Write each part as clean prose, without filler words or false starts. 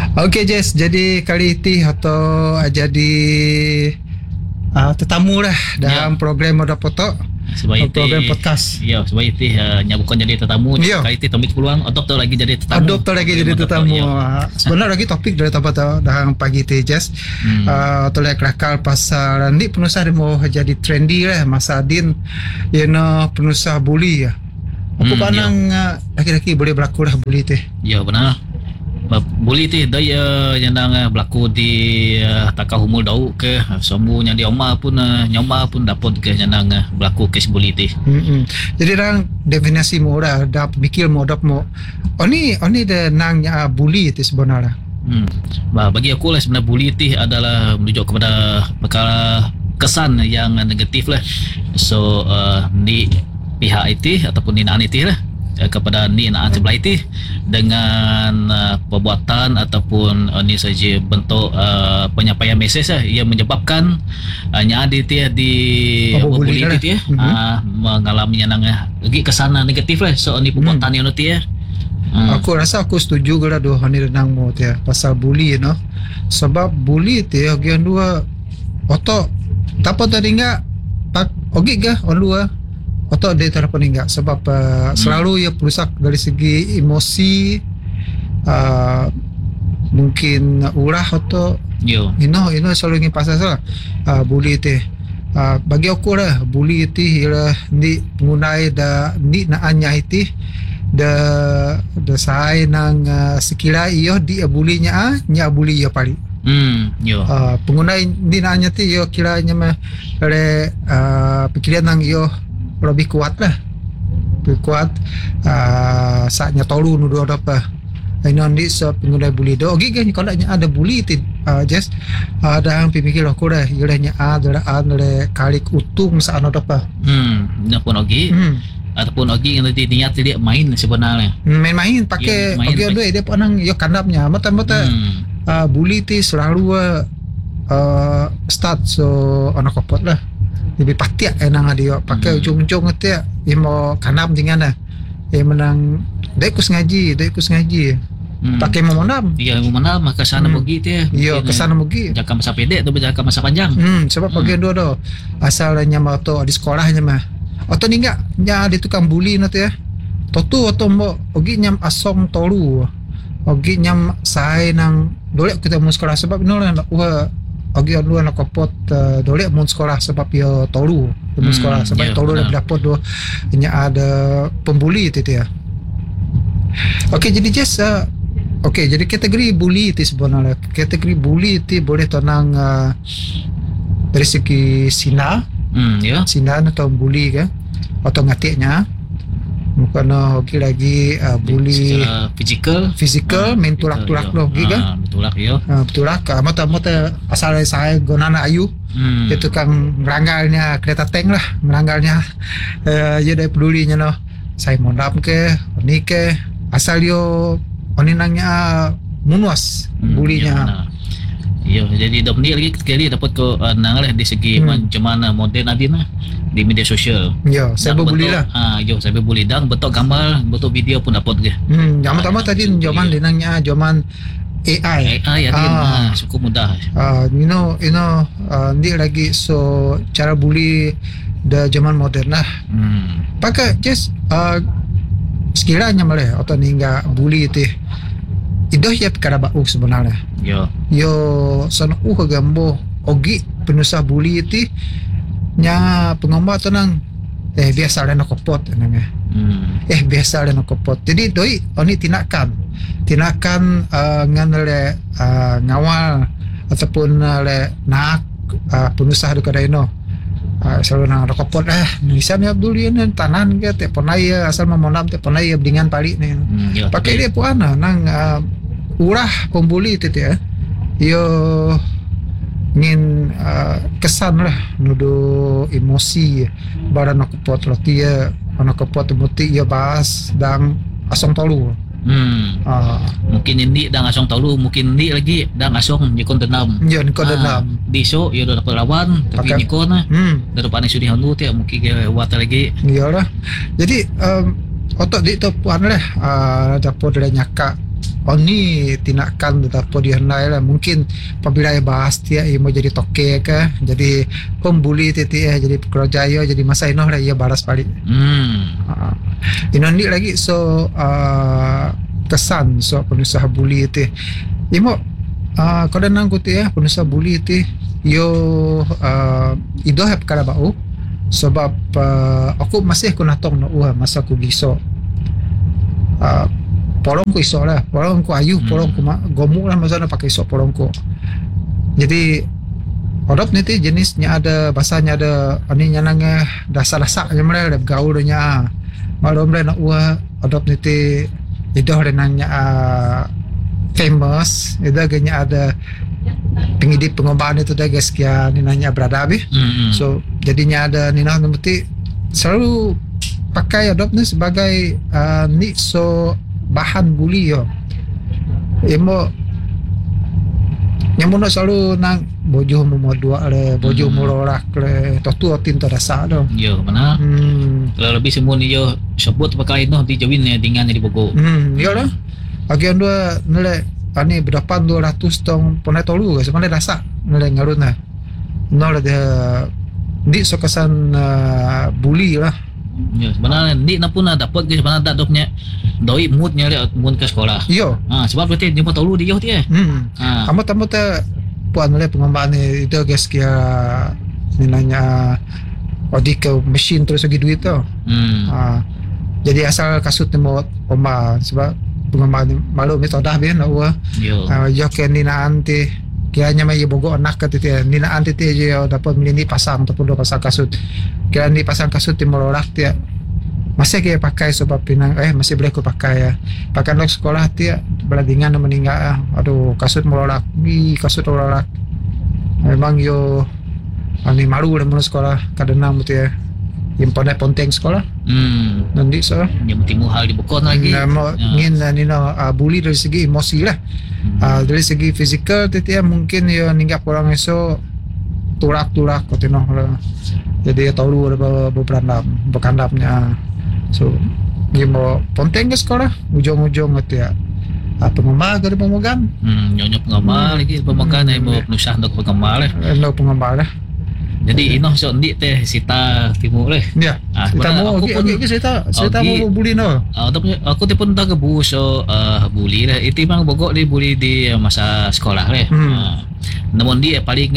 Okey Jess, jadi kali ini atau jadi tetamu lah dalam program Moda Potok. Sebaik program podcast. Ya, sebaik itu bukan jadi tetamu. Ya. Kali itu Tomik peluang adop tu lagi jadi tetamu. Adop tu lagi jadi tetamu. Sebenarnya lagi topik dari tempat dalam pagi tu Jess. Atau lagi kelakar pasal ni penusah dia mau jadi trendy lah masa din penusah bully ya. Aku pandang laki-laki boleh berlaku lah bully tu. Ya benar. Boleh tu dia yang berlaku di takah humul dau ke sembuhnya di Omar pun nyoma pun dapat ke yang berlaku kes boleh tu. Jadi orang definisi mu dah pemikir mu dah mu oni de nangnya bully itu sebenarnya. Bagi aku lah sebenarnya bully itu adalah menunjuk kepada perkara kesan yang negatif lah. So di pihak itu ataupun di naan itu lah kepada ni naan sebelah itu dengan perbuatan ataupun ni saja bentuk penyampaian mesej lah yang menyebabkan nya ada di bully itu mengalami yang lagi kesan negatif lah. So ni perbuatan yang nanti aku rasa aku setuju gala dua ni renang mo dia pasal bully sebab bully tu yang dua otok tak apa tadi enggak ogi ke on atau dia terapa enggak sebab selalu ia perusak dari segi emosi mungkin urah atau selalu ingin pasal bully tu bagi aku lah bully itu ialah ni penggunai ni naannya itu da sai nang sekira iyo dia bullynya nya bully ia pari penggunai ni naannya tu iyo kiranya oleh pikiran nang iyo lebih kuat saatnya tolu nuduh apa ini pengguna bully do ogi kan kalau ada bully itu just ada yang pikir aku dah ilahnya ada kali utung saat apa pun ogi ataupun ogi yang tadi niat dia main sebenarnya main pakai ogi dia pun nang yo kandapnya mata bully itu selalu start so anak kopot lah lebih patiak enang dia pakai ujung-ujung tu mau kanam dengan menang dia kus ngaji pakai memonam maka sana begitu ya kesana begitu jaka masa pendek tu jaka masa panjang sebab pakai dua do asalnya mau tu di sekolahnya mah atau ni enggak nya di tukang bully nanti totu atau mau ogi nyam asong tolu ogi nyam sai nang dolek kita mau sekolah sebab inolah ogi lu anak kopot dolek mun sekolah sebab dia tolu mun sekolah sebab tolu dah dapat do nya ada pembuli itu ya. Okey jadi just jadi kategori bully itu sebenarnya kategori bully itu boleh tenang dari segi sina sina atau bully kan atau ngatiknya bukan lagi bully fizikal main tulak-tulak lagi kan tulak mata asal saya gonana ayu itu kan ngelanggarnya kereta tank lah ngelanggarnya dia dah pedulinya saya mondap ke ni ke asal yo oninangnya munuas bulinya jadi dah ni lagi sekali dapat ke nang lah di segi macam mana modern adina di media sosial. Ya, saya boleh lah. Saya boleh dan bentuk gambar, bentuk video pun dapat ke. Yang pertama tadi zaman dinangnya zaman AI cukup mudah. Ni lagi so cara bully dah zaman moden lah. Pakai just sekiranya malah atau ningga bully itu idoh ya perkara bau sebenarnya. Yo sana gambo ogi penusah bully itu nya pengomba tenang biasa ada nak kopot nangnya biasa ada nak kopot jadi doi oni tindakan nganle ngawal ataupun le nak penusah dekat daino selalu nang kopot misalnya Abdul ini tanan ke te ponai asal memonam te ponai dengan palik ni pakai dia pun nang urah pembuli itu ya yo ingin kesan lah nuduh emosi barang nak pot roti anak pot muti ia bahas dan asong tolu mungkin ini dan asong tolu mungkin ini lagi dan asong nikon denam di show ia dah dapat lawan tapi nikon depan ni sudah handu tiap mungkin ke wat lagi iyalah jadi otak di tu puan lah dapat dia nyakak ni tindakan betapa dia nai lah. Mungkin apabila ia bahas dia ia mau jadi toke ke, jadi pembuli jadi pekerjaya, jadi masa inoh lah ia balas balik. Ini lagi so kesan so pengusaha buli tu. Imo kalau nang kuti pengusaha buli tu yo ido hab kala bau sebab aku masih aku natong na masa aku giso. Polong ko iso lah, polong ko ayu, polong ko gomuk lah masa na pakai iso polong ko. Jadi odop ni ti jenisnya ada bahasanya ada ani nyanang dasar-dasar je mereka ada gaul nya. Malum na odop ni ti idoh renangnya famous, idoh ganya ada pengidip pengobahan itu dah guys kia ni nanya berada habis. So jadinya ada ni nah nanti selalu pakai odop ni sebagai ni so bahan buli yo. Emo nyamun selalu nang bojo mo dua le, bojo mo lorak le, tu tin to rasa do. Yo mana? Kalau lebih semua ni yo sebut pakai noh di jawin ni dengan di Bogor. Yo lah. Agian dua nilai ani berdepan 200 tong ponai tolu ke sebenarnya rasa nilai ngarun nah. Nol dia di sokasan buli lah. Ya, sebenarnya ni na pun dapat ke sebenarnya tak dopnya doi moodnya dia mood ke sekolah. Yo. Sebab berarti dia mau tahu dia dia. Kamu tamu te puan oleh pengembangan itu guys kia ni nanya audi ke mesin terus lagi duit tu. Jadi asal kasut mau oma sebab pengembangan malu mesti dah ben awak. Yo ke ni na anti kianya mai bogo anak ke tete ni na anti te je dapat melini pasang ataupun pasang kasut. Kira ni pasang kasut di melorak dia masih kaya pakai sebab pinang masih boleh aku pakai ya. Pakai nak sekolah dia beladingan meninggal aduh kasut melorak kasut melorak memang yo ani malu dalam sekolah kadang betul ya yang pandai ponteng sekolah nanti so yang timu hal di bukon lagi ingin ni bully dari segi emosi lah. Dari segi fizikal dia mungkin ya ninggap orang esok tulak kau tengok lah. Jadi tahu ada berkandapnya. So dia mau ponteng ke sekolah ujung-ujung itu ya pengembal ke pemegang nyonya pengembal lagi pemegang yang mau penusah untuk pengembal lah. Jadi inoh so ndik teh sita timur leh. Ya. Kita mau kita mau buli no. Aku teh pun tak kebu so buli lah. Itu memang bogok di buli di masa sekolah leh. Namun dia paling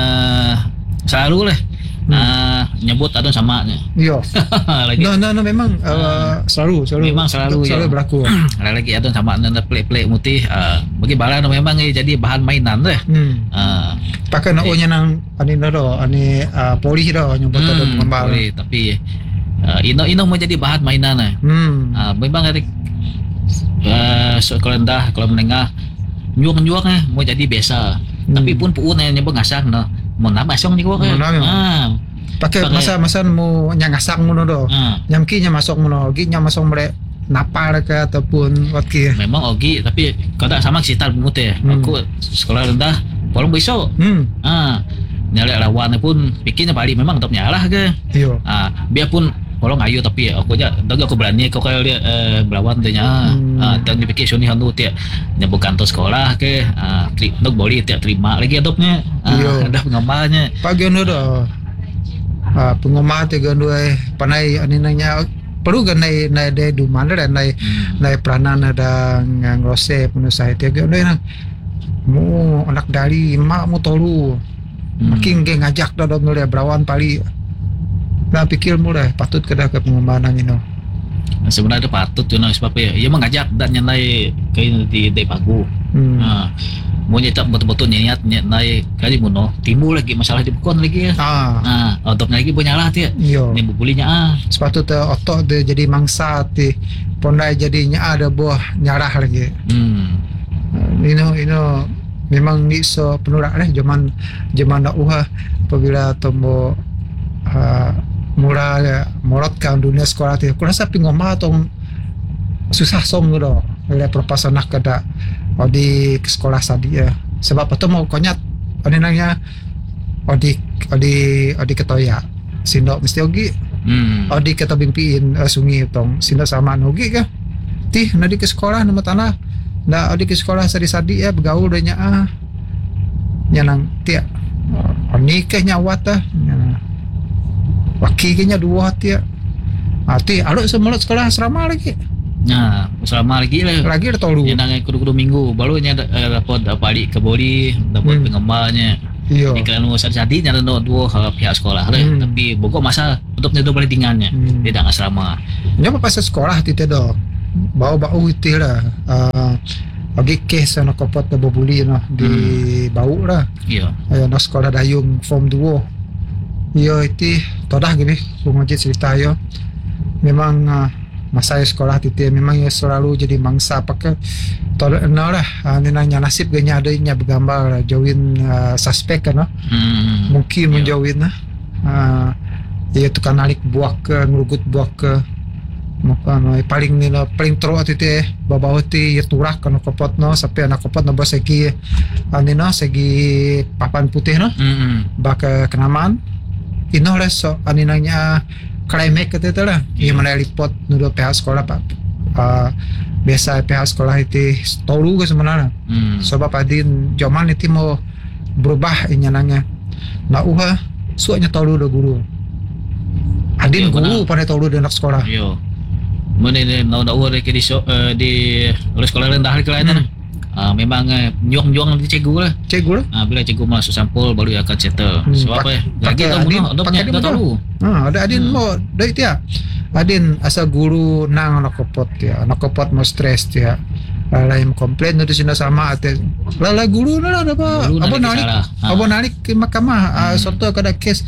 selalu leh nyebut adon samanya. Yo. No memang selalu memang selalu berlaku. Lagi adon sama nanda plek-plek mutih bagi bala memang jadi bahan mainan deh. Pakai nak nya nang ani do ani poli do nyebut adon pengembal. Tapi ino mau jadi bahan mainan lah. Memang dari sekolah kalau menengah nyuak mau jadi biasa. Tapi pun puun yang nyebut ngasang no. Mau nambah song ni kau kan? Pakai masa mau nyangasang mu do. Nyamki nya masuk mu no, gi nya masuk merek napar ke ataupun wakil. Memang ogi tapi kada sama sekitar mute. Aku sekolah rendah polong besok. Nyalek lawan pun pikirnya balik memang tetap nyalah ke. Iyo. Biarpun polong ayu tapi aku aja aku berani kau kalau dia melawan dia dan dipikir sini hantu dia nyebut kantor sekolah ke nak boleh tiap terima lagi adopnya dah pengembalnya pagi anu do pengemah te gandu panai ani nanya perlu kan nai de du mana dan nai peranan ada ngrose penusah te gandu nang mu anak dari mak mu tolu makin ge ngajak do nule berawan pali. Nah pikir mulai patut kedah ke pengembangan ini no. Sebenarnya patut tu no sebab ia mengajak dan nyanai kain di pagu. Mau nyetak betul-betul niat nyanai kali muno timbul lagi masalah di bukon lagi ya. Untuk lagi punyalah dia. Ni bulinya sepatutnya otot dia jadi mangsa ti pondai jadinya ada buah nyarah lagi. Ino memang ni so penurak zaman dakwah apabila tombo mula morotkan dunia sekolah tu. Aku rasa pengomah tong susah song tu doh. Oleh perpasan nak kada di sekolah tadi ya. Sebab itu mau konyat ani nanya di ketoya. Sindok mesti ogi. Di kata bimpiin sungi tong sindok sama ogi ke. Tih nadi ke sekolah nama tanah dah adik ke sekolah sadi-sadi ya bergaul dengan nang tiak nikahnya awat laki kenya dua tiak ti aluk semulut sekolah asrama lagi Nah, selama lagi lah. lagi dah tolu Yang nang kudu-kudu minggu barunya dapat balik ke body, dapat pengembarnya. iya Di kerana sadi-sadi ada dua pihak sekolah lah. Tapi pokok masa untuk nyedo balik tinggalnya. Dia dah asrama. nya pas sekolah ti do bau-bau itu lah bagi kes nak kopot dah berbuli di bau lah Ya. nak sekolah dayung form 2 yo itu todah gini ngaji cerita yo memang masa sekolah titi memang ya selalu jadi mangsa pakai todah lah ni nanya nasib ganya adanya bergambar jauhin suspek kan mungkin menjauhin ya tukang nalik buah ke ngerugut buah ke maka paling ni paling teruk titi babaw ti ya turah kan kopot sampai anak kopot bos segi segi papan putih baka kenamaan ino lah so aninanya klimek kata lah yang mana lipot nudo pihak sekolah pak biasa pihak sekolah itu tolu ke sebenarnya sebab adin zaman itu mau berubah nanya nak suanya tolu do guru adin guru pada tolu di anak sekolah Yo. Mana ni nak lagi di sekolah rendah ke lain memang nyong-nyong nanti cikgu lah. Bila cikgu masuk sampul baru dia akan settle. Sebab apa? Lagi tahu mana? Dah tahu. Ada adin mau dari dia. Adin asal guru nang anak kopot dia. Anak kopot mau stres dia. Lain komplain itu sudah sama ate. Lala guru lah ada apa? Abang nalik ke mahkamah. Suatu kada kes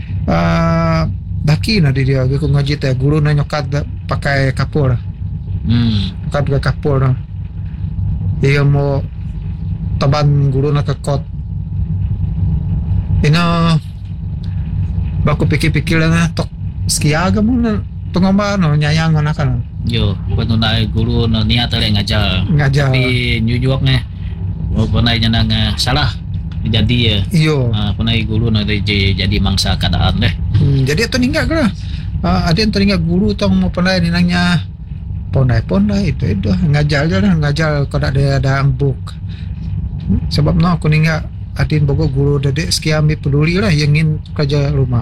daki na dia aku ngaji teh guru na nyokat pakai kapur. Nyokat pakai kapur. Dia mau taban guru na kekot. Ina baku pikir-pikir lah tok sekiaga mo na pengomba nyayang anak kan. Yo, patu na guru na niat le ngajar. Tapi nyujuak ne. Pernah nang salah jadi ya. Iyo. Pernah guru na jadi mangsa keadaan deh. Jadi atau ninggak ke lah. Ada yang teringat guru tong mau pandai ni nanya pondai itu ngajar je lah ngajar kalau ada ambuk sebab aku ninggak adin bogo guru dedek sekian ambil peduli lah yang ingin kerja rumah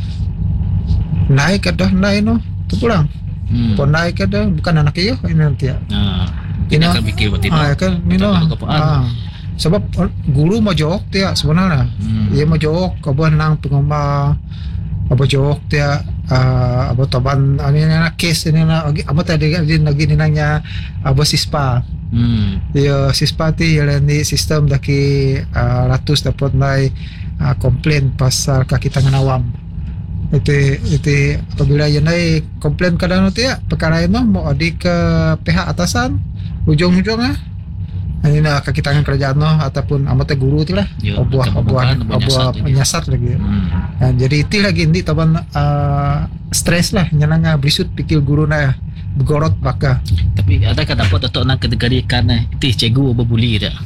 naik dah naik tu pulang pondai dah bukan anak iyo ini nanti ya ini akan fikir berarti kan ini sebab guru mau jawab dia sebenarnya dia mau jawab kabar nang pengomba apa jawab dia apa taban ini na case ini na apa tadi lagi ni nanya apa sispa ya sispa ti yang ni sistem daki ratus dapat nai komplain pasal kaki tangan awam itu apabila yang nai komplain kadang tu ya perkara itu mau adik ke pihak atasan ujung-ujungnya ini nak kaki tangan kerajaan ataupun amat guru tu lah obuah menyasar lagi jadi itu lagi ini taban stres lah nyenang berisut pikir guru na bergorot baka tapi adakah dapat atau nak ketegarikan itu cikgu berbuli tak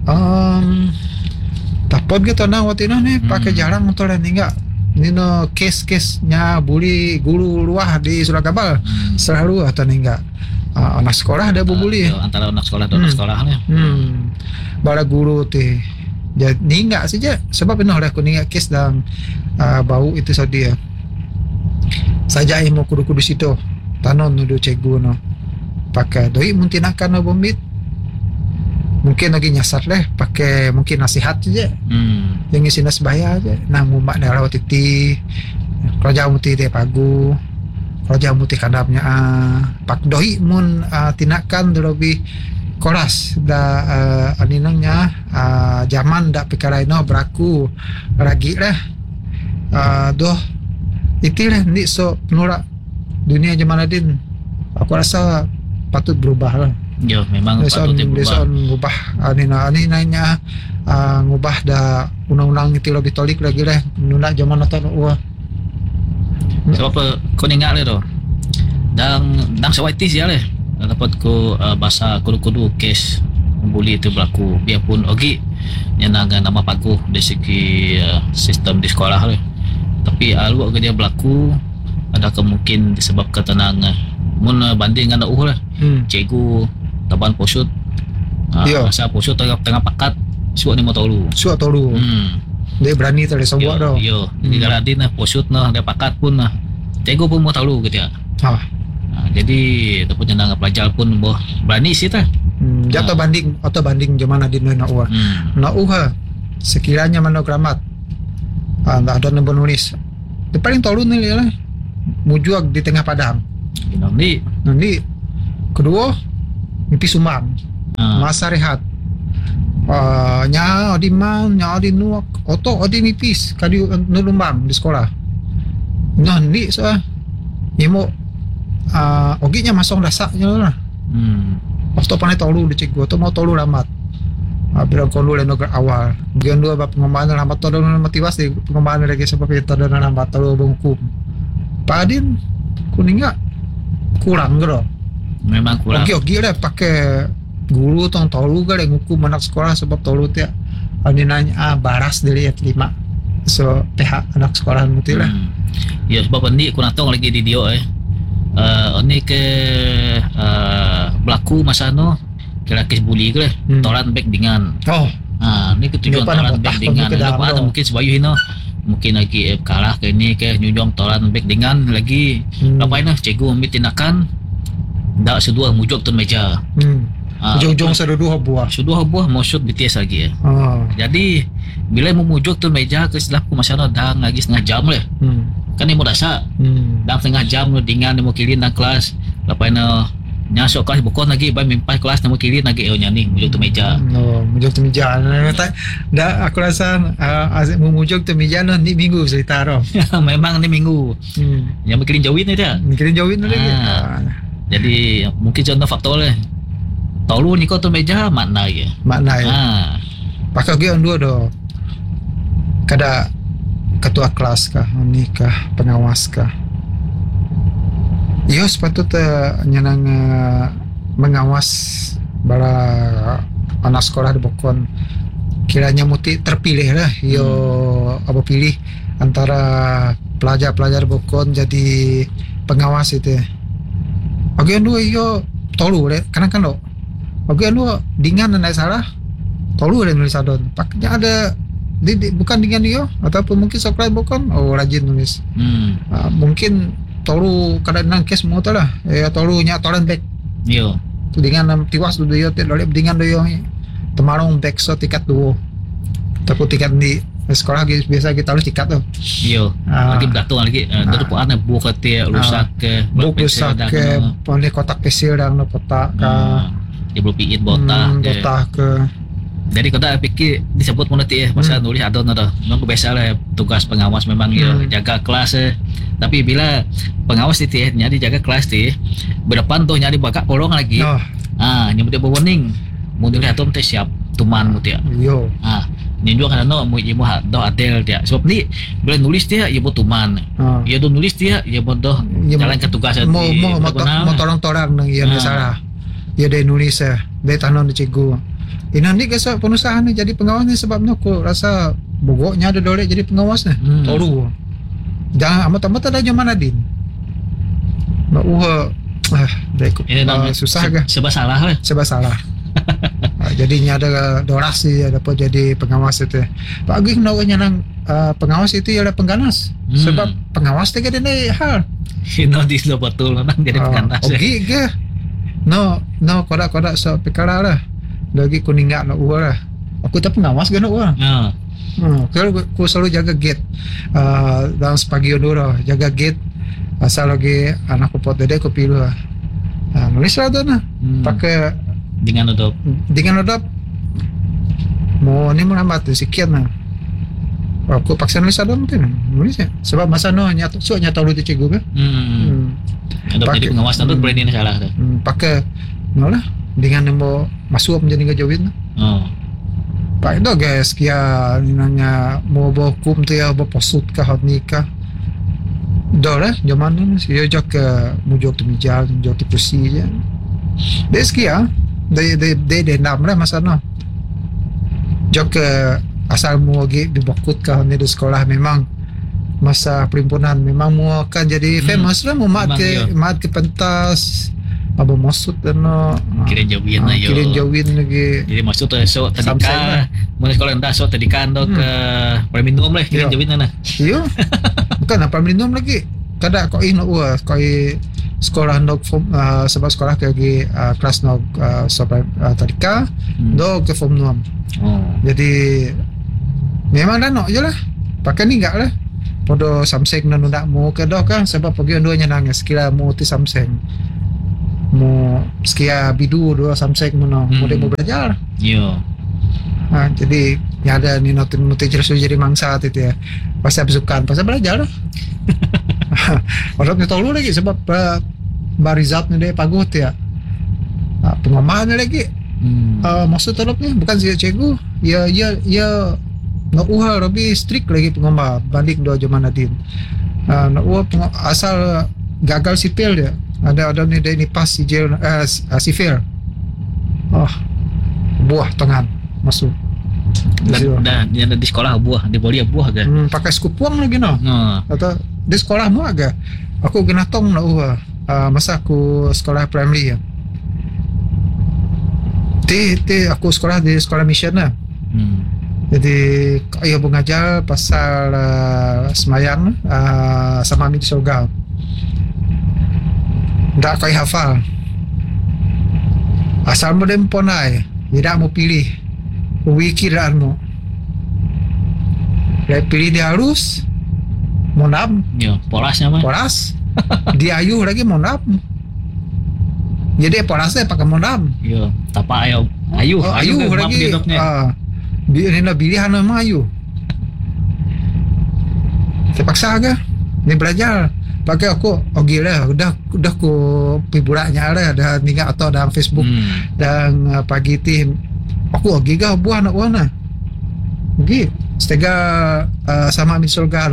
dapat gitu nang waktu ni pakai jarang untuk lain enggak ini no kes-kesnya bully guru luar di Sulawesi selalu atau enggak anak sekolah ada berbuli antara anak sekolah dan anak sekolah lah bala guru teh jadi enggak saja sebab ini aku ingat kes dan bau itu sadia saja mau kudu situ tanon nudu cikgu no pakai doi mungkin akan bomit mungkin lagi nyasar leh pakai mungkin nasihat saja yang isi nas bayar aja nang umat daerah titi kerja muti teh pagu kerja muti kadapnya pak doi mun tinakan lebih koras da aninangnya zaman dak perkara ino beraku lagi lah doh itilah ni so penolak dunia zaman adin aku rasa patut berubah lah ya memang patut berubah ani nanya ngubah da undang-undang itu lebih tolik lagi lah nunda zaman atau sebab kau ingat le tu dan sewaitis ya le dapat ko bahasa kudu-kudu kes bully itu berlaku biarpun ogi yang nama paguh dari segi sistem di sekolah le tapi alu dia berlaku ada kemungkinan disebabkan tenang mun banding dengan lah cikgu taban posut Yo. Masa pusut tengah pakat suat ni mau tolu. Suat tolu. Dia berani tadi Yo, sobat dah. yo. Jadi galadin lah pusut nah dia pakat pun lah. Tego pun mau tolu gitu ya. Ha. Jadi ataupun jenang pelajar pun boh berani sih tah. Jatuh banding atau banding zaman di nak uah. Nak uah sekiranya mana gramat. Ada nombor nulis. Dia paling tolu ni lah. Mujuak di tengah padang. Nanti kedua mimpi sumbang. Masa rehat. Nya di man, nya di nuak, oto odi mipis kadi nulumbang di sekolah. Nanti so imo oginya masong dasaknya lah. Pasto panai tolu di cikgu, to mau tolu ramat. Bilang kolu le nogar awal. Gian dua bab pengembangan ramat tolu matiwas di pengembangan lagi sebab itu dan ramat tolu bungkum. Padin kuninga kurang gitu. Memang kurang. Ogi lah pakai guru tong tolu gak yang hukum anak sekolah sebab tolu tiap ini nanya baras dari ayat 5 so PH anak sekolah muti lah. Ya sebab ini kurang tahu lagi di dia ini ke berlaku masa no kira-kira bully ke toran back dengan ini ketujuan toran back dengan ada mungkin sebayu ini mungkin lagi kalah ke ini ke nyujong toran back dengan lagi apa ini cikgu ambil tindakan tak sedua mujok tu meja ujung-ujung sedua buah mau shoot BTS lagi ya. Jadi bila mau mujuk tu meja ke setelah aku masih ada lagi setengah jam lah. Kan ni mau dasar. Dalam setengah jam lu dengan mau kilin dalam kelas. Lepas ni nyasok kelas bukan lagi by mimpai kelas mau kilin lagi nyanyi mujuk tu meja. Mujuk tu meja. Dah aku rasa mau mujuk tu meja ni minggu cerita roh. Memang ni minggu. Yang kilin jauhin ni dia. Kilin jauhin lagi. Jadi mungkin contoh faktor lah. Tolu ni kau tu meja makna ya. Makna ya. Pakai dia dua doh. Kada ketua kelas kah, ni kah, pengawas kah. Yo sepatutnya nyenang mengawas bara anak sekolah di Bokon. Kiranya muti terpilih lah. Yo apa pilih antara pelajar-pelajar Bokon jadi pengawas itu. Bagian dua yo tolu deh, kan lo. Bagian dua dengan naik salah, tolu ada nulis adon. Paknya ada bukan dengan dia ataupun mungkin sekolah bukan rajin nulis. Mungkin tolu kadang-kadang kes semua tu lah. Tolu nya toran back. Yo. Tu dengan tiwas tu dia tidak dengan dia temarong back so tiket dua. Tapi tiket di sekolah biasa kita harus tiket tu. Yo. Lagi beratung lagi. Dulu pun ada buku ketia rusak ke. Buku rusak ke. Poni kotak pesil dan kotak ke. Dia belum piit botak ke. Jadi kau dah fikir disebut monoti masa nulis adon tu. Memang biasa lah tugas pengawas memang jaga kelas tapi bila pengawas itu nyari jaga kelas tu berdepan tu nyari bakak polong lagi. Nyebut dia warning. Mau nulis adon tu siap tuman mutia. Yo. Ninjo kan mau ibu do adel dia. Sebab ni bila nulis dia ia buat tuman. Ia do nulis dia ia buat do jalan ke tugas tu. Mau torang-torang nang ia salah. Ya dia nulis dia tanam di cikgu. Ini ni kesal pengusaha ni jadi pengawas ni sebabnya aku rasa bogoknya ada dolek jadi pengawas ni. Tolu. Jangan amat-amat ada zaman Adin. Nak susah ke? Sebab salah lah. Sebab salah. Jadinya ada dorasi dapat jadi pengawas itu. Bagi nawanya nang pengawas itu ialah pengganas. Sebab pengawas tu ada ni hal. Ini di betul nang jadi pengganas. Ogi ke? No, kodak-kodak so perkara lah. Lagi kuning nak lah. Aku tak pengawas kan nak. Kalau aku selalu jaga gate. Dalam sepagi dulu jaga gate. Asal lagi anak pot dede aku pilih lah. Nulis lah tu nah. Pakai dengan odop. Mau ni melambat tu sikit nah. Aku paksa nulis ada mungkin nulis ya. Sebab masa no nyata lu tu cikgu kan. Jadi pengawas tu berani salah tu. Pakai lah dengan mau masuk menjadi gajawin. Pak itu guys kia nanya mau bawa hukum tu ya bawa posut kah nikah. Dah lah zaman ni dia jak mujok tu mijal mujok tu kursi je. Dia sekia dia nam lah masa no. Jak asal mau pergi dibokut kah ni di sekolah memang masa perhimpunan memang mau akan jadi famous lah mau mat ke pentas Aba maksud no. Kira jawin na yo. Kira jawin lagi. Jadi maksud tu so Samsung tadika lah. mula sekolah ndak so tadika ndo ke perminum lah kira Yo. jawin na. Iyo. Bukan apa minum lagi. Kada ko ino ko sekolah nok sebab sekolah ke lagi kelas nok sampai tadika do ke form 6. Oh. Jadi memang dah nok je lah. Pakai ni enggak lah. Podo Samsung na ndak mo ke do kan sebab pergi duanya nangis kira mo ti Samsung. Mo sekia bidu do Samsung mo mau belajar. Yo. Jadi ya ada ni notin jelas jadi mangsa itu ya. Pasal besukan, pasal belajar lah. Orang ni tahu lagi sebab barizat ni dia pagut ya. Pengamahan lagi. Maksud terapnya bukan si cikgu. Ya nak uhal lebih strict lagi pengamahan banding do zaman Nadine. Nak uhal asal gagal sipil dia. Ada ni dia ni pas sijil sivil. Buah tangan masuk. Dan di sekolah buah, di boli buah ke? Pakai skupuang lagi no. Oh. Atau di sekolah mu agak. Aku kena tong nak masa aku sekolah primary ya. Aku sekolah di sekolah mission lah. Jadi ayah mengajar pasal semayang sama mid surga. Tak kau hafal. Asal mu dem ponai, tidak mau pilih. Wikiran mu. Dia pilih dia harus monam, Yo, polasnya mah. polas. Dia ayuh lagi monam. Jadi polasnya pakai monam. Yo, tapak ayo. Ayuh lagi. Ini pilihan nama ayuh. Terpaksa ke? Ni belajar. Pakai aku gila udah ku piburaknya ada ningat atau dalam Facebook dan pagi tim aku giga buah nak warna gi setega sama misalkan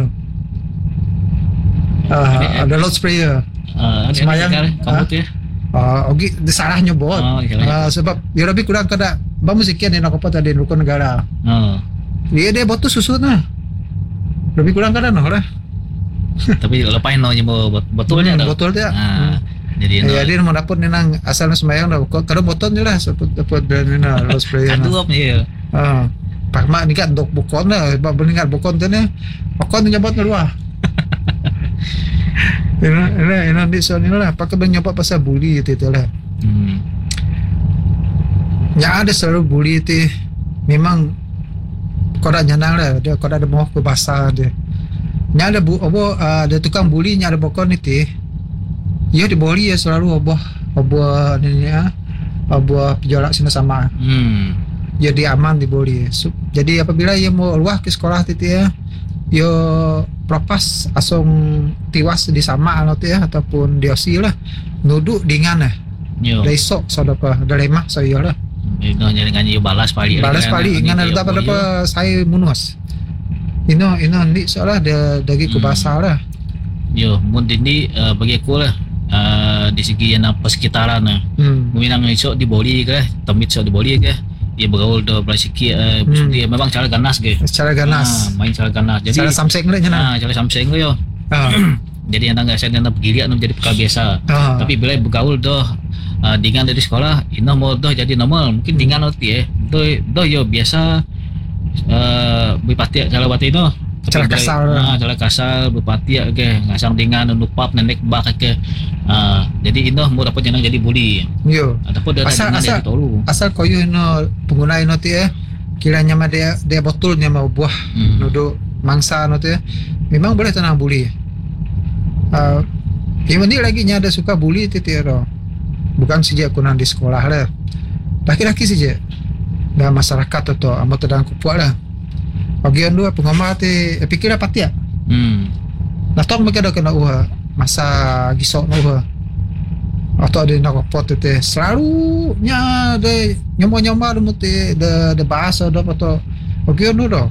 ada load sprayer semayang kamu tu ya. Ogi salah nyobot sebab ya lebih kurang kada bamu sekian yang aku tadi rukun negara dia botol susu nah lebih kurang kada noh lah. Tapi lepain no nyembo botolnya botol dia. Jadi dia mau dapat nenang asal semayang dah kada botol je lah dapat dan load sprayer. Aduh ya. Pak mak ni kan dok bukon lah, sebab beningat bukon tu ni, bukon tu nyabot keluar. Ini di soal ni lah, pakai menyabot pasal bully itu lah. Yang ada selalu bully itu, memang kau dah nyanang lah, dia kau dah ada mau ke bahasa dia. Yang ada ada tukang bully, yang ada bukon itu, ia dibully ya selalu abah ni ya, abah penjolak sini sama. Jadi aman di boli. Jadi apabila ia mau luah ke sekolah itu ya, ia propas asong tiwas di sama atau ya ataupun diosi lah, nuduk dengan lah. Dari sok saudara, dari mak saya lah. Ino dengan ia balas pali. Balas pali, dengan ada apa saya munus. Ino ni soalah dari ke bahasa lah. Yo, mungkin ni bagi aku lah. Di segi yang apa sekitaran lah. Mungkin esok di boli ke, temit esok di boli ke. Dia bergaul dah belah sikit dia memang cara ganas ke. Cara ganas. Main cara ganas. Jadi cara samseng lah jangan. Cara samseng yo. Jadi yang tangga saya nak pergi nak menjadi perkara biasa. Tapi bila bergaul dah dengan dari sekolah, ino mau dah jadi normal. Mungkin dengan nanti dah yo biasa berpati cara bati ino. Cara kasar. Cara kasar berpati ke, ngasang dengan nupap nenek bak ke. Jadi ino mau dapat jangan jadi bully. Yo. Ataupun dia asal koyo ino pengguna ino tu ya. Kiranya mah dia botolnya mau buah nuduk mangsa ino tu ya. Memang boleh tenang bully. Yang ini lagi ada suka bully tu tiada. Bukan saja kunang di sekolah lah. Laki-laki saja. Dan masyarakat tu amat sedang kupuak lah. Bagian dua pengamat fikir apa tiap. Datang mereka dah kena masa gisok nak atau ada nak pot itu selalu nya de nyoma de de bahasa dah atau bagian dua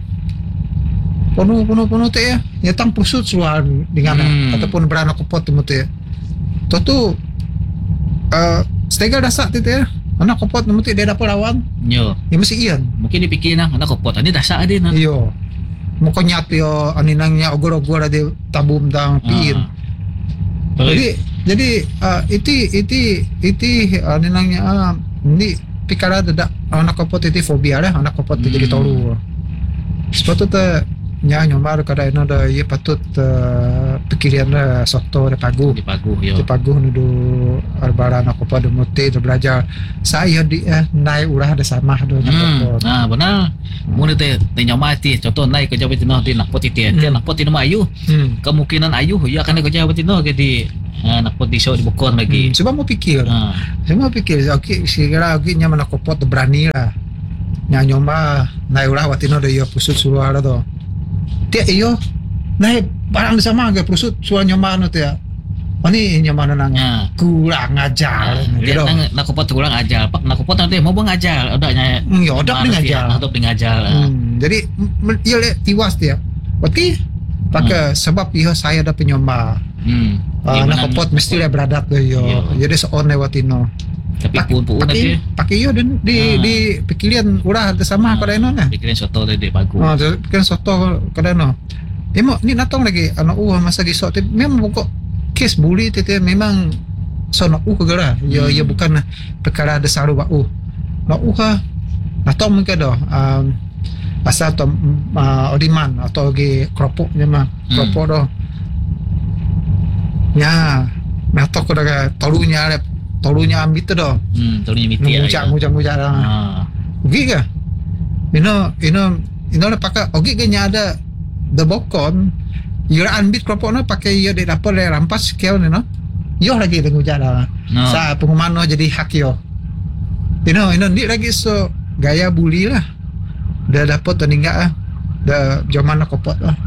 penuh teh ya tang pusut suar dengan ataupun beranak pot tu tu setega dasar tu anak kopot nanti dia dapat lawan. Yo. Ya mesti iyan. Mungkin dipikir anak kopot ini dasar dia nak. Iyo. Mukanya tu yo aninangnya ogor-ogor ada tabum dang piin. Jadi Jadi iti ninangnya ni pikara ada anak kopot iti fobia lah, anak kopot jadi toru. Sepatutnya nyomar kada ina da ia patut pikiran da soto da pagu. Di paguh yo. Di pagu nudu arbara anak kopot da muti da belajar. Saya di nai urah da sama do anak kopot. Benar. Mun teh nyomar ti contoh naik kerja betino di nak poti ti. Nak poti nama ayu. Kemungkinan ayu ya akan kerja betino jadi nak poti so di bokon lagi. Coba mau pikir. Saya mau pikir okey segera okey nyaman anak kopot berani lah. Nyomar nai urah watino da ia pusut suruh do. Dia iyo naik barang sama ke pusut suan nyoman tu ya. Oni nyoman nang kurang ajar. Dia nak kopot kurang ajar. Pak nak kopot nanti mau mengajar adanya. Ya odak mengajar. Atau mengajar. Jadi ia le tiwas dia. Berarti pakai sebab ia saya ada penyomba. Nak kopot mesti le beradat tu yo. Jadi seon lewatino. Tapi pun nanti pakai yo di pikiran urah sama kada eno nah. Pikiran soto tadi bagus. Pikiran soto kada eno. Emo ni natong lagi ano masa gisok memang pokok kes bully tete memang sono kagara. Ya bukan perkara ada saru ba Na natong mungkin do asal to odiman atau ge keropok memang keropok do. Ya, natok kada tolunya ambil tu dah. Tolunya miti. Ngucak dah. Ogi ke? Ino le pakai ogi ke nya ada the bokon. Ira ambit keropok na pakai yo de dapur le rampas keo ni no. Yo lagi de ngucak dah. Sa pengumuman no jadi hak yo. Ino ni lagi so gaya bully lah. Dah dapat teninggal ah. Dah zaman nak kopot lah.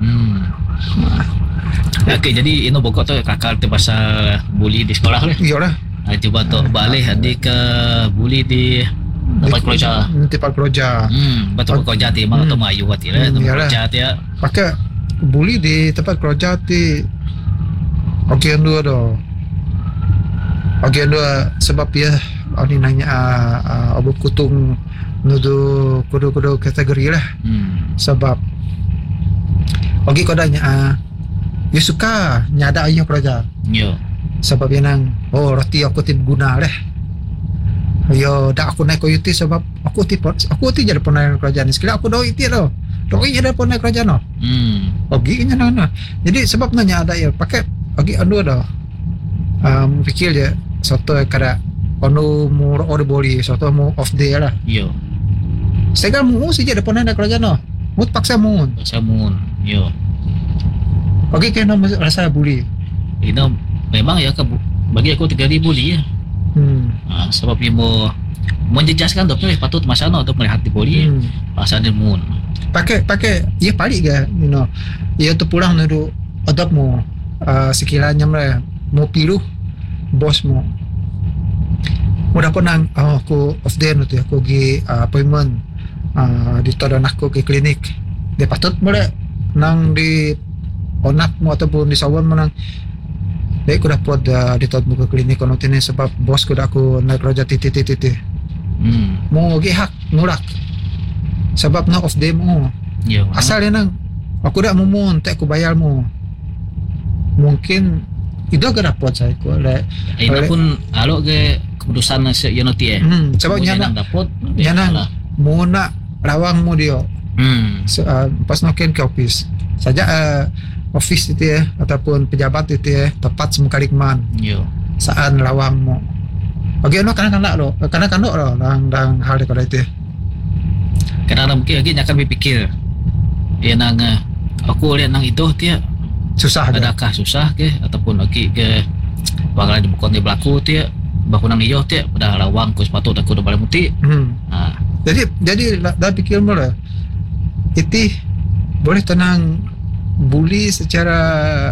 Okey, jadi ino bokok tu kakak tu pasal bully di sekolah lah. Iyalah. Cuba tu balik adik ke bully di tempat kerja. Tempat kerja. Betul kerja ti mana tu mayu hati lah tempat kerja ti. Pakai bully di tempat kerja ti. Okey dua doh. Okey dua sebab dia ni nanya abu kutung nudu kudu kategori lah. Sebab okey kodanya dia suka nyada ayah kerja. Yo. Sebab dia nang roti aku ti guna leh. Yo dak aku naik koyuti sebab aku ti jadi pernah kerja ni. Sekali aku doi ti lo. Doi ada pernah kerja no. Ogi nya nana. Jadi sebab nanya ada ya pakai ogi anu dah. Fikir je soto kada onu mu order boli soto mu off day lah. Yo. Saya mu saja ada pernah kerja no. Mut paksa mun. Yo. Ogi kena rasa bully. Ini memang ya bagi aku 3,000 bully ya. Sebab dia mau menjejaskan doktor patut masano untuk melihat di bully. Pasal dia mun. Pakai ia paling ke ia tu pulang nudu adab mu sekiranya mereka mau pilih bos mu. Mudah pernah aku off day tu aku pergi appointment di todan aku ke klinik. Dia patut mereka nang di onak mu ataupun di sawan mu nang baik aku dapat ditod mu ke klinik kono tini sebab bos ku aku naik kerja titi. Mau gi hak ngurak. Sebab na off day mu. Asal dia nang aku dak mumun tak aku bayar mu. Mungkin itu ke dapat saya ku le. Ini pun alo ke keputusan yang nanti sebab nyana dapat nyana mu nak rawang mu dia. Pas noken ke office. Saja office itu ataupun pejabat itu tepat semua kalikman. Saan lawang mo. Okey no kanak-kanak lo dang hal dekat itu. Kadang-kadang mungkin lagi akan berfikir dia nang aku lihat nang itu dia susah adakah susah ke ataupun okey ke bagaimana bukan dia berlaku dia baku nang iyo dia pada lawang ku sepatu aku dah balik muti. Jadi dah fikir mo lah. Itu boleh tenang bully secara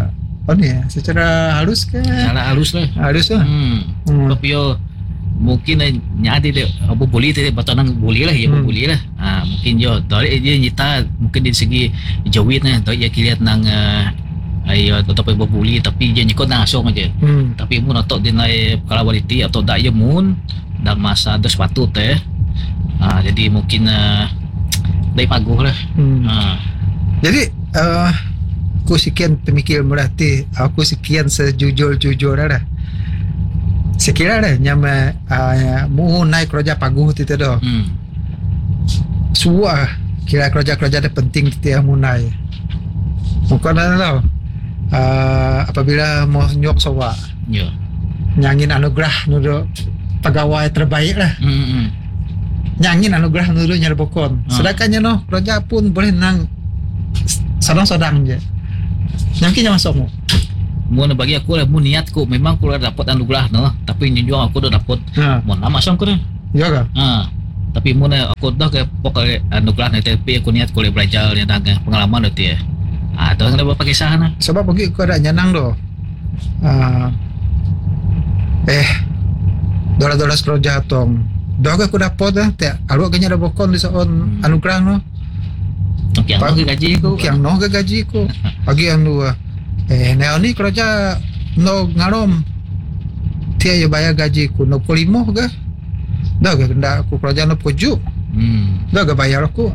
secara halus ke? Secara halus lah. Halus lah. Tapi mungkin nyadi dia apa bully dia batanang bully lah ya bully lah. Mungkin yo dari dia nyita mungkin dari segi jawit nah dari dia kiliat nang ayo tapi bully tapi dia nyikot nang asong aja. Tapi mun atok dia naik quality atau dak ya mun dalam masa ada sepatu teh. Jadi mungkin dari paguh lah. Jadi aku sekian pemikir berarti aku sekian sejujur-jujur dah. sekira dah nyama mu naik kerja paguh tu dah. Suah kira kerja-kerja dah penting tu yang mu naik. Muka dah tau. Apabila mau nyok sawa. Ya. Nyangin anugerah nudu pegawai terbaik lah. Nyangin anugerah nudu nyari bokon. Sedangkannya no kerja pun boleh nang sadang-sadang je. Nyangkin masuk mu. Mu bagi aku lah, mu niat ku memang ku dapat anugerah no, tapi nyunjung aku dah dapat. Mu nama sang ku dah. Ya ke? Tapi mu aku dah ke pokok anugerah ni, tapi aku niat ku boleh belajar yang pengalaman tu ya. Tu yang dapat pakai sah na. Sebab bagi ku ada nyanang do. Dolar-dolar kerja tong. Dah aku dapat dah, tak. Alu kanya dah bokon di soon anugerah no. Kiang no ke gaji ku. Kiang no ke gaji ku. Bagi anu ni kerja no ngarom. Dia ya bayar gaji ku no 55 ke. Dah ke ndak aku kerja no pujuk. Dah ke bayar aku.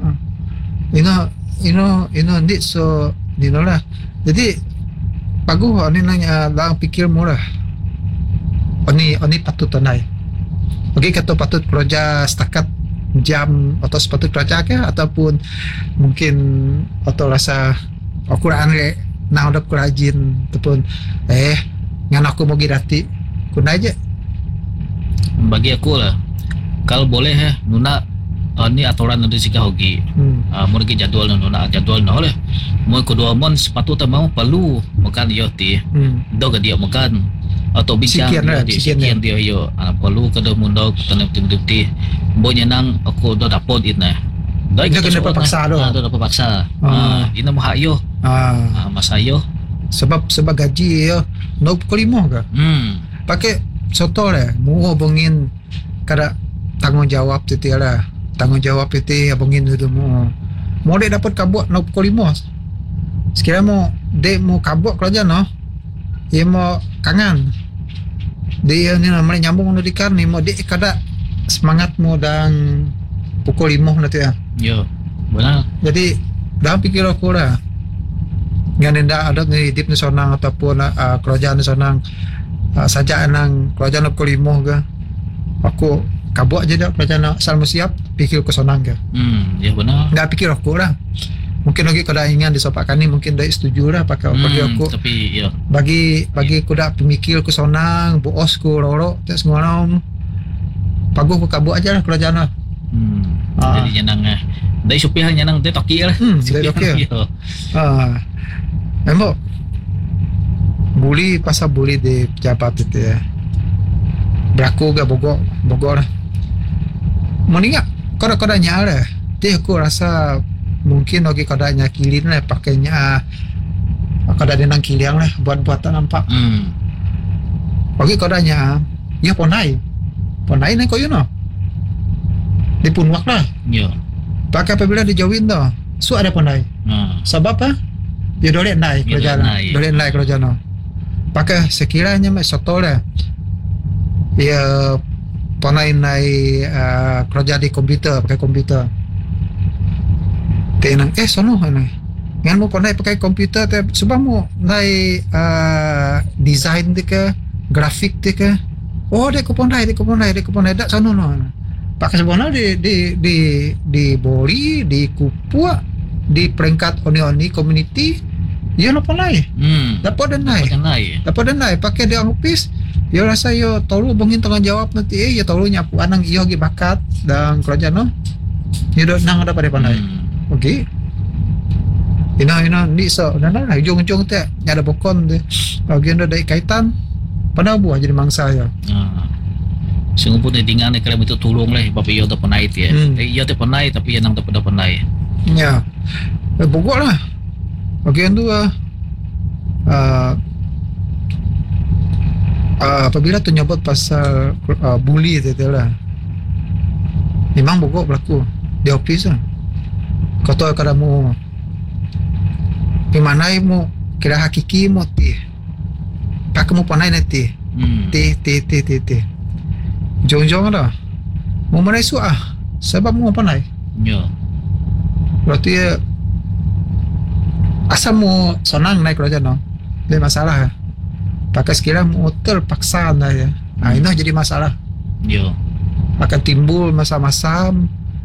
Ino ni so dino lah. Jadi bagus ni nanya lang pikir murah. Oni patut tonai. Okey kata patut kerja setakat jam atau sepatut kerja ke ataupun mungkin atau rasa aku rasa nak ada kerajin ataupun ngan aku mau girati kuna aja. Bagi aku lah, kalau boleh nuna ni aturan nanti sikah hoki. Mau lagi jadual nuna jadual no lah. Mau kedua mon sepatutnya mau perlu makan yoti. Dog dia makan atau bincang sekian dia yo perlu kada mundok tanam tim-tim bonya nang aku dah dapat itna. Dah kita kena paksa do. Dah dapat paksa. Ina mah yo. Masa yo. Sebab gaji yo no kolimo ke? Pakai soto lah. Mu hubungin kada tanggungjawab tu lah. Tanggungjawab itu hubungin tu mu. Mau dia dapat kabut no kolimo. Sekira mu dek mu kabut kerja no. Ia mau kangen. Dia ni namanya nyambung di kan ni mau dek kada semangat mu dan pukul 5 nanti ya. Yo, benar. Jadi dah pikir aku lah. Yang ndak ada ni hidup ni sonang ataupun kerajaan ni sonang saja nang kerajaan pukul 5 ke. Aku kabut aja dah kerajaan asal mu siap pikir aku sonang ke. Ya benar. Ndak pikir aku lah. Mungkin lagi kada ingat disopakan ni mungkin dah setuju lah pakai bagi aku. Tapi ya. Bagi aku dah pemikir ku sonang, bos ku rorok tak semua orang. Paguh ku kabut aja lah kerajaan lah. Jadi janang dari supir janang dia toki lah. Dia toki. Memang bully pasal bully di pejabat itu ya. Berlaku ke Bogor lah. Meningak kada-kadanya lah. Dia aku rasa mungkin lagi kadanya kilin lah pakainya kada denang kiliang lah buat tak nampak. Lagi kadanya ya ponai ni koyo no. Di punwak lah. Ya. Pakai apabila dijauhin tu, su ada ponai. Sebab apa? Dia dolek naik kerja no. Pakai sekiranya mak soto lah. Ya ponai naik kerja di komputer, pakai komputer. Tenang sono ni. Ngan mo ponai pakai komputer te sebab mo naik design ke, grafik ke. Oh dia ko ponai dak sono no. Pakai sebenarnya di Bori, di Kupua, di peringkat oni community, ya no ponai. Dapat dan naik. Pakai dia office, ya rasa yo tolu bongin tanggung jawab nanti ya tolu nyapu anang iyo gi bakat dan kerja no. Ya do nang ada pada ponai. Okey. Ina ni so nana ujung-ujung teh ada bokon deh. Bagian ada kaitan pada buah jadi mangsa ya. Sungguh pun tinggal ni kalau itu tolong lah bapak iyo tu penai tu ya. Iyo tu penai tapi yang nang tu pada penai. Ya. Bogor lah. Bagian tu apabila tu nyebut pasal bully tu lah. Memang Bogor berlaku di office lah. Kata kada mu pimanai mu kira hakiki mu ti pak mu panai nanti ti jong dah mu manai suah sebab mu panai ya berarti asal mu senang naik kerja no ada masalah pakai sekira mu terpaksa anda ya Ini jadi masalah. Yo. Akan timbul masa-masa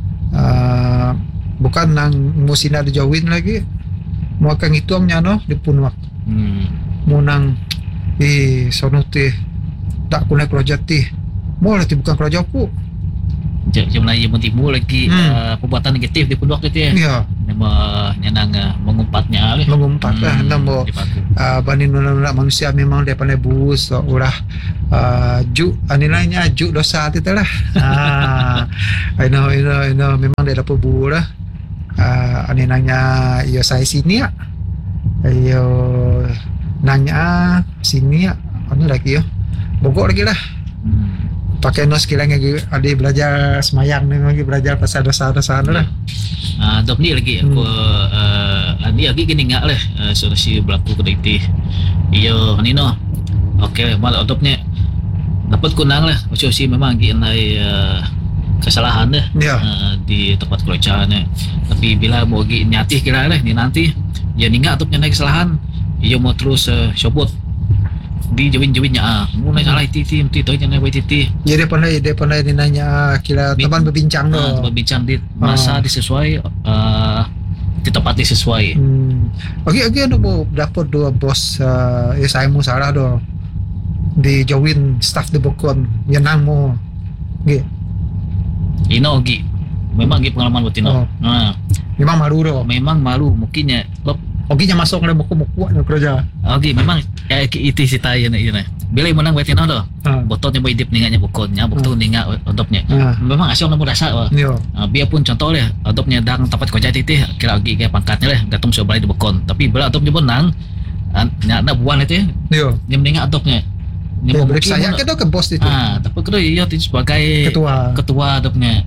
bukan nang musina dijauhin lagi. Mau akan ngitungnya no di punwak. Mau nang sono teh tak kunai kerja teh. Mau lah bukan kerja aku. Macam ia timbul lagi perbuatan negatif di penduduk itu ya. Ya. Nyenang mengumpatnya lah. Mengumpat lah. Namo banin nuna manusia memang dia pandai bus ulah juk nilainya juk dosa itu lah. I know memang dia dapat bu lah. Nanya yo saya sini ya. Yo nanya sini ya. Anu lagi yo. Bogor lagi lah. Pakai nos kilangnya ada belajar semayang nih lagi belajar pasal dosa-dosa lah. Dok ni lagi aku ni lagi gini ngak lah solusi berlaku ke itu. Iyo ni no. Okey, malah adopnya dapat kunang lah. Solusi memang gini kesalahan dah di tempat kerjaan. Tapi bila mau gini nyati kira lah ni nanti ya ningak adopnya naik kesalahan. Iyo mau terus sobot di jawin-jawinnya mulai salah titi mesti tahu jangan buat titi. Ya dia pandai nanya kira teman berbincang doh. Berbincang di masa disesuai di tempat disesuai. Okey anu mau dapat dua bos saya mu salah doh. Dijauhin staff di Bokon yang nang mo. Nggih. Ino gi. Memang gi pengalaman buat Ino. Memang malu doh. Memang malu mungkinnya Oginya masuk le muku-muku nak kerja. Okey memang itu cerita yang ini. Bila menang buat Ino doh. Botolnya boy dip ninganya bukonnya, botol ningak adopnya. Memang asal namu rasa. Biarpun contoh le adopnya dang tempat kerja titih kira lagi kayak pangkatnya le gatung sebelah di bokon. Tapi bila adopnya menang nak buan itu ya. Dia meninggal adopnya. Dia saya ke ke bos itu. Tapi kedua ia sebagai ketua adopnya.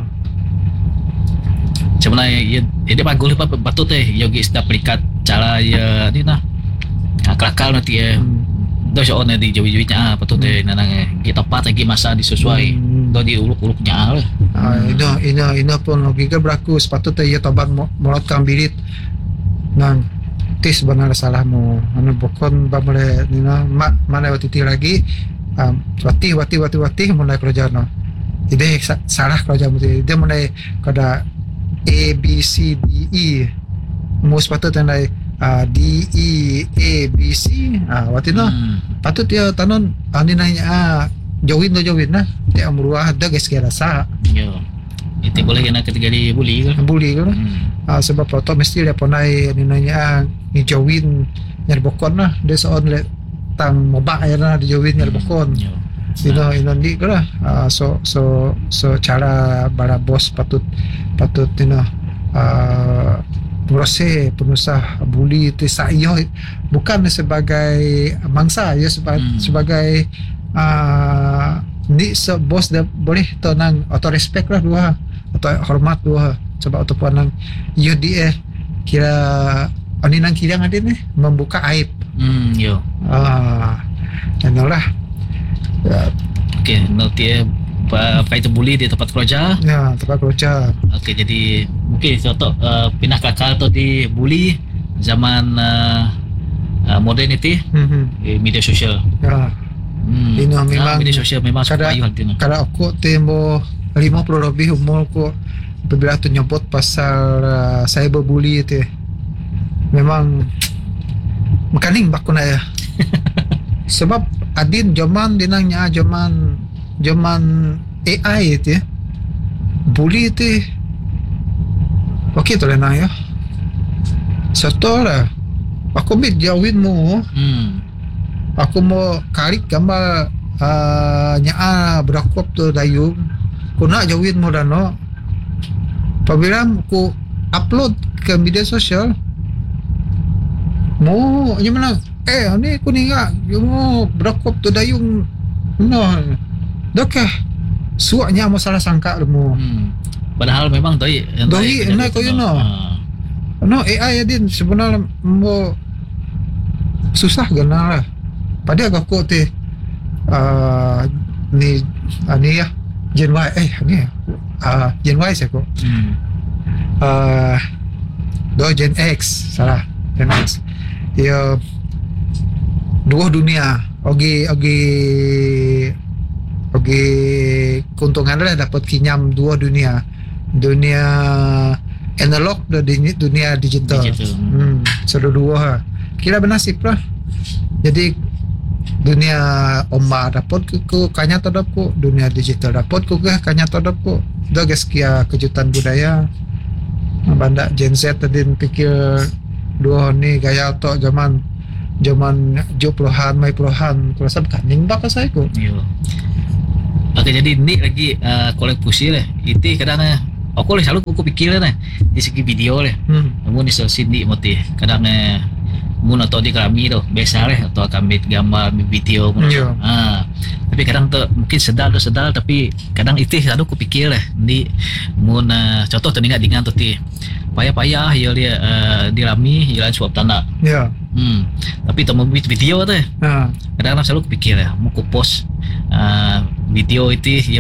Sebenarnya dia bagus lah patut yogi setiap perikat cara ya ni nah kelakar nanti ya dah soalnya di jauh-jauhnya patut nanang kita pat lagi masa disesuai dah di uluk-uluknya lah. Ina pun logika berlaku sepatutnya ia tobat molotkan birit nang tis benar salah mo anu bokon bamole nina mana waktu lagi wati mulai kerja no ide salah kerja mesti dia mulai kada A B C D E mus patut tandai D E A B C waktu no patut dia tanon ani nanya jauhin nah dia amruah ada guys kira rasa yo itu boleh kena ketika dibuli kan sebab foto mesti dia ponai ani nanya ni jauhin nyar bokon lah dia soal le tang mobak ya nah dijauhin nyar bokon ino di lah so cara bara bos patut proses penusah buli itu saya bukan sebagai mangsa ya sebagai ni bos dah boleh tonang atau respect lah dua atau hormat dua sebab ataupun nang yo dia kira ani nang kira ngade ni membuka aib yo lah okey nanti pakai terbuli di tempat kerja. Ya, tempat kerja. Okey, jadi mungkin contoh pindah kakak atau dibuli zaman moden itu media sosial. Ya. Ini memang media sosial memang kada aku tembo 50 lebih umurku apabila tu nyebut pasal cyberbully itu. Memang mekaning bakuna ya. Sebab adin zaman dinangnya zaman AI itu ya. Bully itu okey tu lah ya. Satu lah aku ambil jauhin mu aku mau karik gambar nyaa berakop tu dayung aku nak jauhin mu dah no apabila aku upload ke media sosial mu gimana ni aku ni ngak mu berakop tu dayung no dokah suaknya masalah sangka mu padahal memang doi nak kau no AI din sebenarnya mo susah gana lah pada aku teh ni ya Gen Y ni Gen Y saya ko Gen X salah Gen X ya dua dunia ogi Oke, keuntungan lah dapat kinyam dua dunia, dunia analog dan dunia digital. Sudah dua ha. Kira bernasib lah. Jadi dunia omba dapat ku kanya todop ku, dunia digital dapat ku kanya todop ku. Dah geskia kejutan budaya. Banda Gen Z tadi pikir dua ni gaya otak zaman 70-an, mai puluhan. Ku rasa kaning bak saya ku. Yo. Oke, jadi ni lagi kolek pusi lah. Itu kadang aku selalu aku pikir lah di segi video lah. Namun di sini moti kadang mun atau di kami tu biasa lah atau kami gambar video mun. Tapi kadang tu mungkin sedar tapi kadang itu selalu aku pikir lah ni mun contoh tu ingat dengan tu payah-payah ya dia dirami jalan suap tanah. Ya. Tapi tu mau video tu. Kadang-kadang selalu aku pikir lah mau aku post video itu